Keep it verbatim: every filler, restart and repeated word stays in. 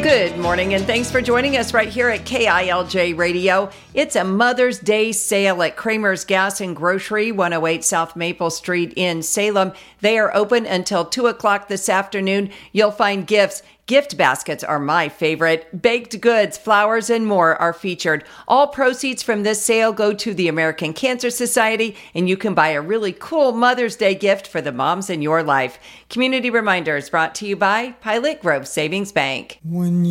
Good morning, and thanks for joining us right here at K I L J Radio. It's a Mother's Day sale at Kramer's Gas and Grocery, one oh eight South Maple Street in Salem. They are open until two o'clock this afternoon. You'll find gifts. Gift baskets are my favorite. Baked goods, flowers, and more are featured. All proceeds from this sale go to the American Cancer Society, and you can buy a really cool Mother's Day gift for the moms in your life. Community Reminders brought to you by Pilot Grove Savings Bank. When